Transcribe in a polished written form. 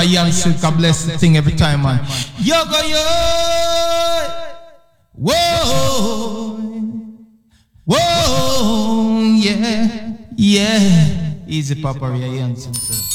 my young Silka bless the thing every time, man. Yo go yo. Whoa. Whoa. Yeah. Yeah. Easy Papa, young Silka.